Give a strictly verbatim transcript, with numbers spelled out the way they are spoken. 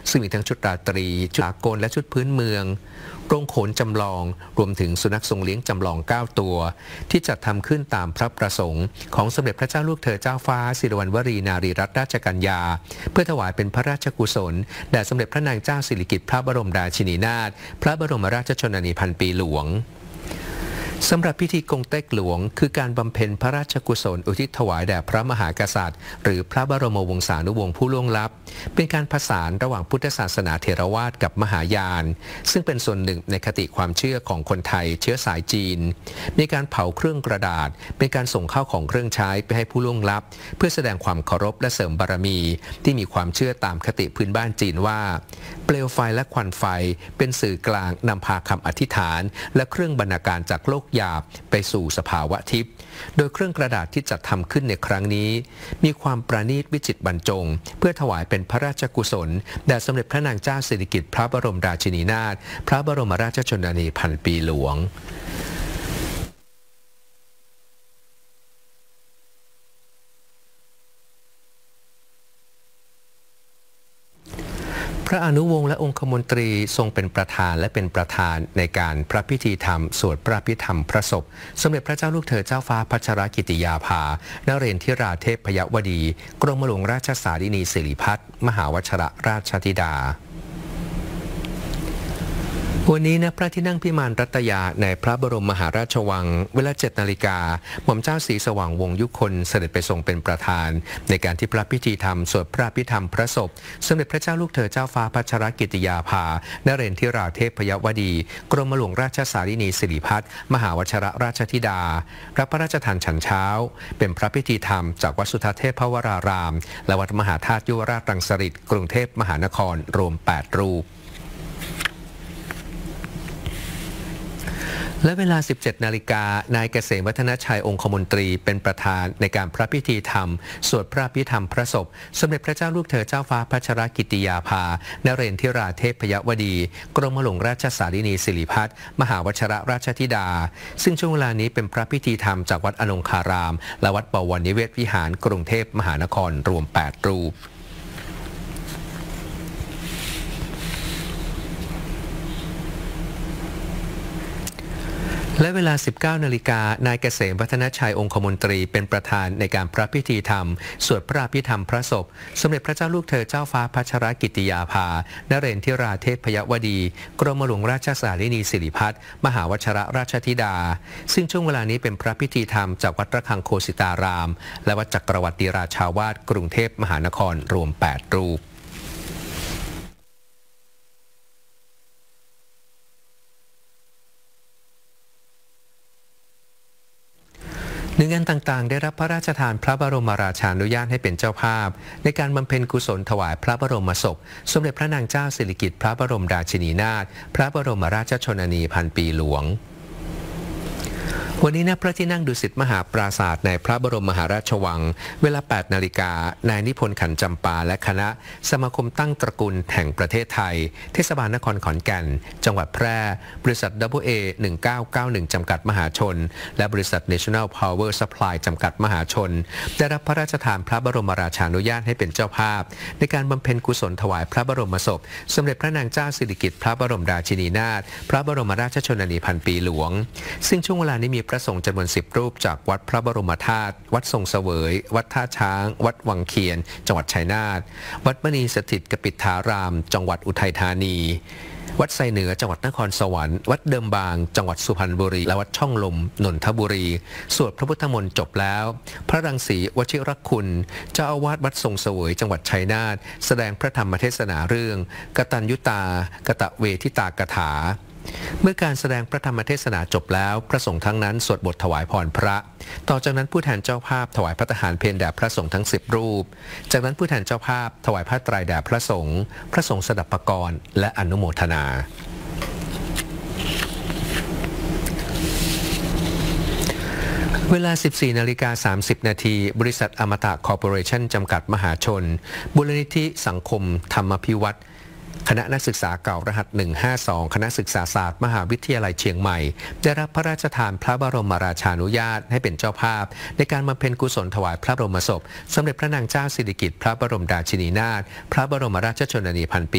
ซึ่งมีทั้งชุดราตรีชุดสากลและชุดพื้นเมืองโรงโขนจำลองรวมถึงสุนัขทรงเลี้ยงจำลองเก้าตัวที่จัดทำขึ้นตามพระประสงค์ของสมเด็จพระเจ้าลูกเธอเจ้าฟ้าสิริวัณวรีนารีรัตนราชกัญญาเพื่อถวายเป็นพระราชกุศลแด่สมเด็จพระนางเจ้าสิริกิติ์พระบรมราชินีนาถพระบรมราชชนนีพันปีหลวงสำหรับพิธีกงเต็กหลวงคือการบำเพ็ญพระราชกุศลอุทิศถวายแด่พระมหากษัตริย์หรือพระบรมวงศานุวงศ์ผู้ล่วงลับเป็นการผสานระหว่างพุทธศาสนาเถรวาทกับมหายานซึ่งเป็นส่วนหนึ่งในคติความเชื่อของคนไทยเชื้อสายจีนมีการเผาเครื่องกระดาษเป็นการส่งข้าวของเครื่องใช้ไปให้ผู้ล่วงลับเพื่อแสดงความเคารพและเสริมบารมีที่มีความเชื่อตามคติพื้นบ้านจีนว่าเปลวไฟและควันไฟเป็นสื่อกลางนำพาคำอธิษฐานและเครื่องบรรณาการจากโลกหยาบไปสู่สภาวะทิพย์โดยเครื่องกระดาษที่จัดทำขึ้นในครั้งนี้มีความประณีตวิจิตรบรรจงเพื่อถวายเป็นพระราชกุศลแด่สมเด็จพระนางเจ้าสิริกิติ์พระบรมราชินีนาถพระบรมราชชนนีพันปีหลวงพระอนุวงศ์และองคมนตรีทรงเป็นประธานและเป็นประธานในการพระพิธีธรรมสวดพระพิธรรมพระศพสมเด็จพระเจ้าลูกเธอเจ้าฟ้าพัชรกิติยาภานเรนทิราเทพยวดีกรมหลวงราชสารินีสิริพัฒน์มหาวชรราชธิดาวันนี้ณพระที่นั่งพิมานรัตยาในพระบรมมหาราชวังเวลาเจ็ดนาฬิกาหม่อมเจ้าศรีสว่างวงศ์ยุคนเสด็จไปทรงเป็นประธานในการที่พระพิธีธรรมสวดพระพิธรรมพระศพสมเด็จพระเจ้าลูกเธอเจ้าฟ้าพัชรกิติยาภานเรนทิราเทพยวดีกรมหลวงราชสารินีสิริพัฒน์มหาวชรราชธิดารับพระราชทานฉันเช้าเป็นพระพิธีธรรมจากวัดสุทัศน์เทพวรารามและวัดมหาธาตุยุวราชรังสฤษฎ์กรุงเทพมหานครรวมแปดรูปและเวลา สิบเจ็ดนาฬิกานายเกษมวัฒนชัยองคมนตรีเป็นประธานในการพระพิธีธรรมสวดพระพิธรรมพระศพสมเด็จพระเจ้าลูกเธอเจ้าฟ้าพัชรกิติยาภานเรนทิราเทพยวดีกรมหลวงราชสารินีสิริพัฒน์มหาวชรราชธิดาซึ่งช่วงเวลานี้เป็นพระพิธีธรรมจากวัดอนงคารามและวัดบวรนิเวศวิหารกรุงเทพมหานครรวมแปดรูปและเวลา สิบเก้านาฬิกานายเกษมวัฒนชัยองคมนตรีเป็นประธานในการพระพิธีธรรมสวดพระพิธรรมพระศพสมเด็จพระเจ้าลูกเธอเจ้าฟ้าพัชรกิติยาภานเรนทิราเทพยวดีกรมหลวงราชสารินีสิริพัฒน์มหาวชรราชธิดาซึ่งช่วงเวลานี้เป็นพระพิธีธรรมจากวัดระฆังโคสิตารามและวัดจักรวรรดิราชาวาสกรุงเทพมหานครรวมแปดรูปหน่วยงานต่างๆได้รับพระราชทานพระบรมราชานุญาตให้เป็นเจ้าภาพในการบำเพ็ญกุศลถวายพระบรมศพสมเด็จพระนางเจ้าสิริกิติ์พระบรมราชินีนาถพระบรมราชชนนีพันปีหลวงวันนี้ณพระที่นั่งดุสิตมหาปราสาทในพระบรมมหาราชวังเวลา แปดนาฬิกานายนิพนธ์ขันจำปาและคณะสมาคมตั้งตระกูลแห่งประเทศไทยเทศบาลนครขอนแก่นจังหวัดแพร่บริษัท ดับเบิลยู เอ หนึ่งเก้าเก้าหนึ่ง จำกัดมหาชนและบริษัท National Power Supply จำกัดมหาชนได้รับพระราชทานพระบรมราชานุญาตให้เป็นเจ้าภาพในการบำเพ็ญกุศลถวายพระบรมศพสมเด็จพระนางเจ้าสิริกิติ์พระบรมราชินีนาถพระบรมราชชนนีพันปีหลวงซึ่งช่วงเวลานี้มีพระสงฆ์จำนวนสิบรูปจากวัดพระบรมธาตุวัดทรงเสวยวัดท่าช้างวัดวังเคียนจังหวัดชัยนาทวัดมณีสถิตกปิฏฐารามจังหวัดอุทัยธานีวัดไซเหนือจังหวัดนครสวรรค์วัดเดิมบางจังหวัดสุพรรณบุรีและวัดช่องลมนนทบุรีสวดพระพุทธมนต์จบแล้วพระรังสีวชิรคุณเจ้าอาวาสวัดทรงเสวยจังหวัดชัยนาทแสดงพระธรรมเทศนาเรื่องกตัญญูตากตเวทิตากถาเมื่อการแสดงพระธรรมเทศนาจบแล้วพระสงฆ์ทั้งนั้นสวดบทถวายพรพระต่อจากนั้นผู้แทนเจ้าภาพถวายพระทหารเพลแด่พระสงฆ์ทั้งสิบรูปจากนั้นผู้แทนเจ้าภาพถวายผ้าไตรแด่พระสงฆ์พระสงฆ์สดับปกรณ์และอนุโมทนาเวลา สิบสี่นาฬิกาสามสิบนาทีบริษัทอมตะคอร์ปอเรชั่นจำกัดมหาชนมูลนิธิสังคมธรรมพิวัตรคณะนักศึกษาเก่ารหัสหนึ่งห้าสองคณะศึกษาศาสตร์มหาวิทยาลัยเชียงใหม่ได้รับพระราชทานพระบรมราชานุญาตให้เป็นเจ้าภาพในการบำเพ็ญกุศลถวายพระบรมศพสมเด็จพระนางเจ้าสิริกิติ์พระบรมราชินีนาถพระบรมราชชนนีพันปี